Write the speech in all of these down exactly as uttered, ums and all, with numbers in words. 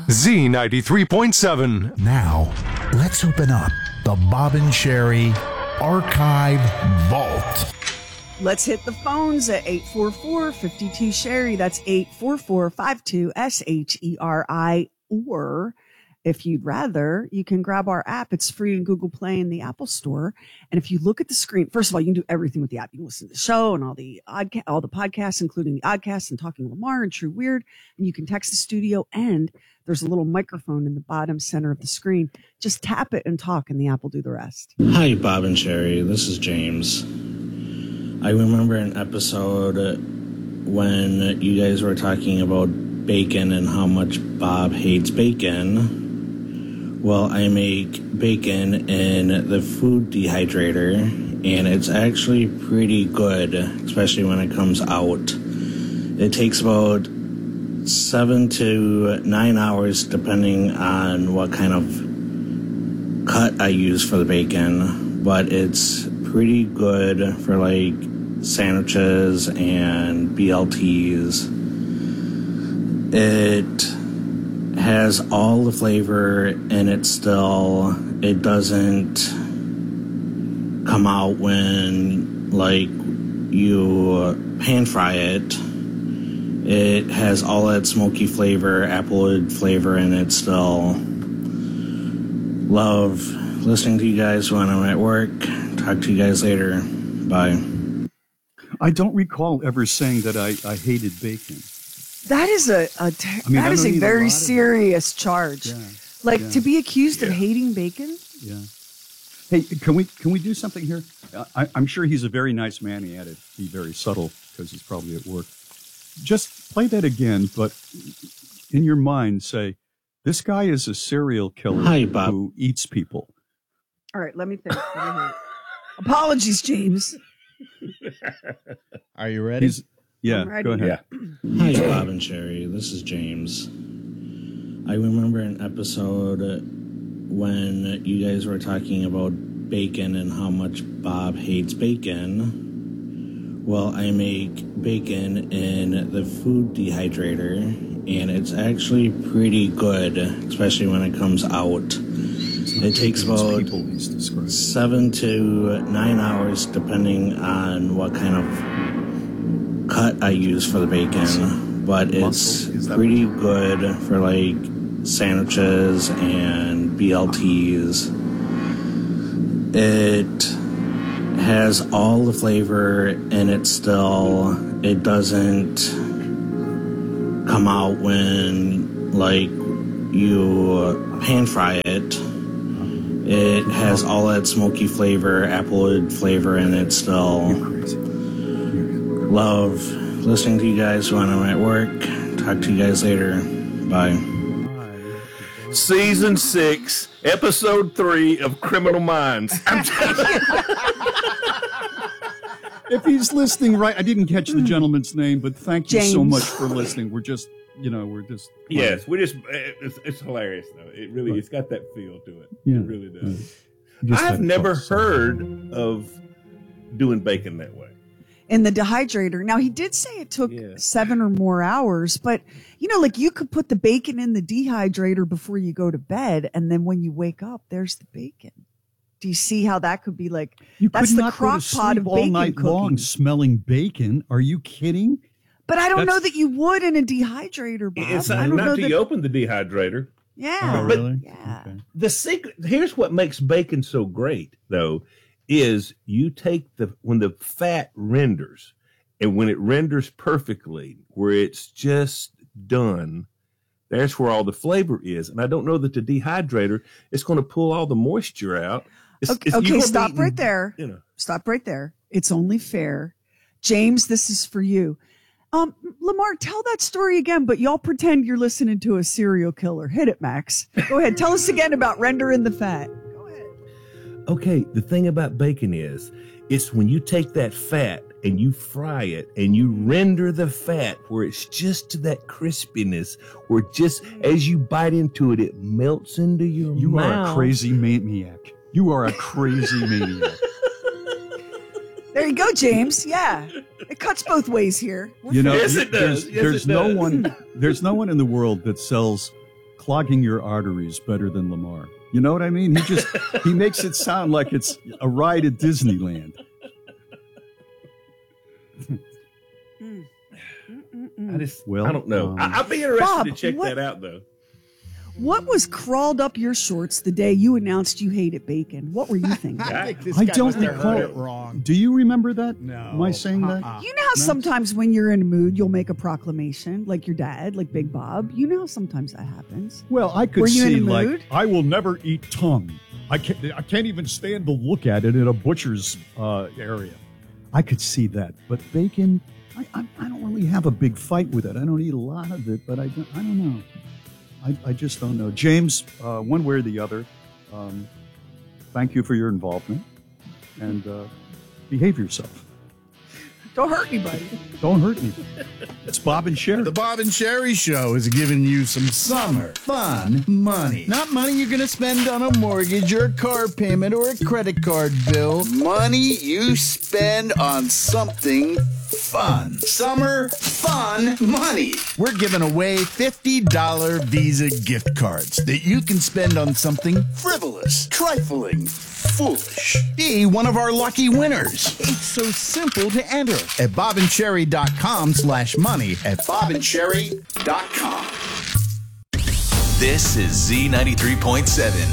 Z ninety-three point seven. Now, let's open up the Bob and Sheri Archive Vault. Let's hit the phones at eight four four, five two, Sheri. That's eight four four, five two, S H E R I. Or if you'd rather, you can grab our app. It's free in Google Play and the Apple Store. And if you look at the screen, first of all, you can do everything with the app. You can listen to the show and all the oddca- all the podcasts, including the Oddcast and Talking Lamar and True Weird. And you can text the studio, and there's a little microphone in the bottom center of the screen. Just tap it and talk, and the app will do the rest. Hi, Bob and Sheri. This is James. I remember an episode when you guys were talking about bacon and how much Bob hates bacon. Well, I make bacon in the food dehydrator, and it's actually pretty good, especially when it comes out. It takes about seven to nine hours, depending on what kind of cut I use for the bacon, but it's pretty good for like sandwiches and B L Ts. It has all the flavor, and it still, it doesn't come out when like you pan fry it. It has all that smoky flavor, applewood flavor, and it still. Love listening to you guys when I'm at work. Talk to you guys later. Bye. I don't recall ever saying that I, I hated bacon. That is a, a ter- I mean, that I is don't a eat a very lot of serious charge. Yeah, Like yeah. to be accused Yeah. of hating bacon. Yeah. Hey, can we can we do something here? I, I'm sure he's a very nice man. He had to be very subtle because he's probably at work. Just play that again, but in your mind, say, this guy is a serial killer Hi, Bob. who eats people. All right, let me think. Let me hear it. Apologies, James. Are you ready? He's, yeah, I'm ready. go ahead. Hi, Bob and Sheri. This is James. I remember an episode when you guys were talking about bacon and how much Bob hates bacon. Well, I make bacon in the food dehydrator, and it's actually pretty good, especially when it comes out. It takes about seven to nine hours, depending on what kind of cut I use for the bacon. But it's pretty good for like sandwiches and B L Ts. It has all the flavor, and it still, it doesn't come out when like you pan fry it. It has all that smoky flavor, applewood flavor, and it still. Love listening to you guys when I'm at work. Talk to you guys later. Bye. Season six, episode three of Criminal Minds. I'm telling you. If he's listening, right, I didn't catch the gentleman's name, but thank you so James. much for listening. We're just, you know, we're just. Yes, we just, it's, it's hilarious, though. It really, Right. it's got that feel to it. Yeah. It really does. You just I've had to never talk to heard of doing bacon that way. In the dehydrator. Now, he did say it took Yeah. seven or more hours, but, you know, like you could put the bacon in the dehydrator before you go to bed, and then when you wake up, there's the bacon. Do you see how that could be like, You that's could the not go crock to pot sleep of all bacon night cooking. long smelling bacon. Are you kidding? But I don't That's- know that you would in a dehydrator, Bob. It's I not, don't not know till that, you open the dehydrator. yeah. Oh, But- really? Yeah. Okay. The secret, here's what makes bacon so great, though, is you take the, when the fat renders, and when it renders perfectly, where it's just done, that's where all the flavor is. And I don't know that the dehydrator is going to pull all the moisture out. It's, Okay, it's- you're okay gonna be stop eating, right there. You know, Stop right there. It's only fair. James, this is for you. Um, Lamar, tell that story again, but y'all pretend you're listening to a serial killer. Hit it, Max. Go ahead. Tell us again about rendering the fat. Go ahead. okay, the thing about bacon is, it's when you take that fat and you fry it and you render the fat where it's just to that crispiness, where just as you bite into it, it melts into your You mouth. are a crazy maniac. You are a crazy maniac. There you go, James. Yeah. It cuts both ways here. We're You know, Yes, you- it does. there's, Yes, there's it no does. one there's no one in the world that sells clogging your arteries better than Lamar. You know what I mean? He just he makes it sound like it's a ride at Disneyland. I just, Well, I don't know. um, I, I'd be interested Bob, to check what- that out, though. What was crawled up your shorts the day you announced you hated bacon? What were you thinking? I think this I guy don't must have recall. heard it wrong. Do you remember that? No. Am I saying that? Uh-uh. You know how sometimes when you're in a mood, you'll make a proclamation, like your dad, like Big Bob. You know how sometimes that happens. Well, I could Were you in see a like mood? I will never eat tongue. I can't. I can't even stand to look at it in a butcher's uh, area. I could see that, but bacon, I, I I don't really have a big fight with it. I don't eat a lot of it, but I don't, I don't know. I, I just don't know. James, uh, one way or the other, um, thank you for your involvement, and uh, behave yourself. Don't hurt anybody. Don't hurt me. It's Bob and Sherry. The Bob and Sherry Show is giving you some summer fun money. Not money you're going to spend on a mortgage or a car payment or a credit card bill. Money you spend on something fun. Summer fun money. We're giving away fifty dollars Visa gift cards that you can spend on something frivolous, trifling, foolish. Be one of our lucky winners. It's so simple to enter at bobandcherry.com slash money at bobandcherry dot com. This is Z ninety-three point seven.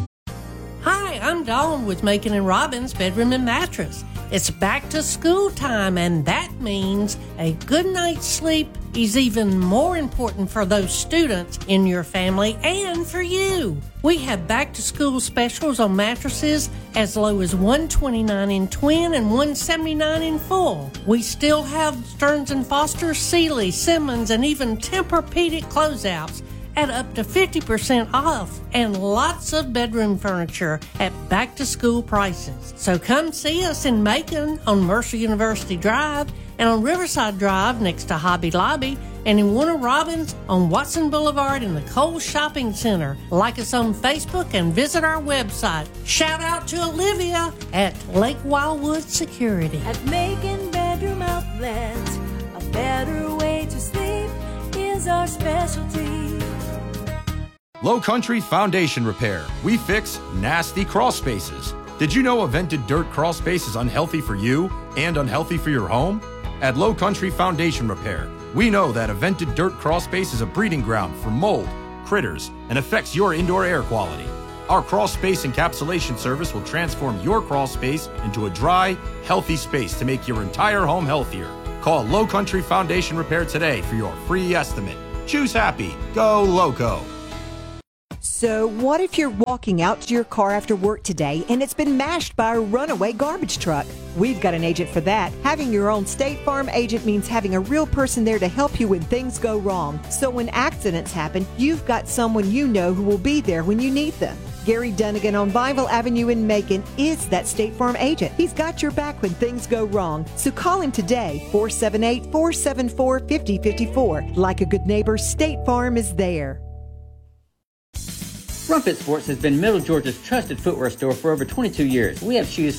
Hi, I'm Dawn with Macon and Robbins Bedroom and Mattress. It's back to school time, and that means a good night's sleep is even more important for those students in your family and for you. We have back to school specials on mattresses as low as one hundred twenty-nine dollars in twin and one hundred seventy-nine dollars in full. We still have Stearns and Foster, Sealy, Simmons, and even Tempur-Pedic closeouts at up to fifty percent off, and lots of bedroom furniture at back-to-school prices. So come see us in Macon on Mercer University Drive and on Riverside Drive next to Hobby Lobby, and in Warner Robins on Watson Boulevard in the Kohl's Shopping Center. Like us on Facebook and visit our website. Shout out to Olivia at Lake Wildwood Security. At Macon Bedroom Outlet, a better way to sleep is our specialty. Low Country Foundation Repair. We fix nasty crawl spaces. Did you know a vented dirt crawl space is unhealthy for you and unhealthy for your home? At Low Country Foundation Repair, we know that a vented dirt crawl space is a breeding ground for mold, critters, and affects your indoor air quality. Our crawl space encapsulation service will transform your crawl space into a dry, healthy space to make your entire home healthier. Call Low Country Foundation Repair today for your free estimate. Choose happy. Go Loco. So what if you're walking out to your car after work today and it's been mashed by a runaway garbage truck? We've got an agent for that. Having your own State Farm agent means having a real person there to help you when things go wrong. So when accidents happen, you've got someone you know who will be there when you need them. Gary Dunnigan on Bible Avenue in Macon is that State Farm agent. He's got your back when things go wrong. So call him today, four seven eight, four seven four, five zero five four. Like a good neighbor, State Farm is there. Rumpet Sports has been Middle Georgia's trusted footwear store for over twenty-two years. We have shoes